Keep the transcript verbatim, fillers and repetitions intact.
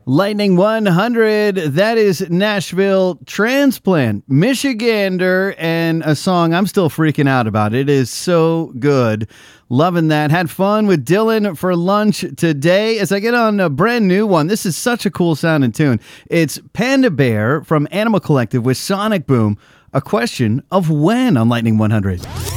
Lightning one hundred, that is Nashville Transplant, Michigander, and a song I'm still freaking out about. It is so good. Loving that. Had fun with Dylan for lunch today. As I get on a brand new one, this is such a cool sounding tune. It's Panda Bear from Animal Collective with Sonic Boom. A question of when on Lightning one hundred.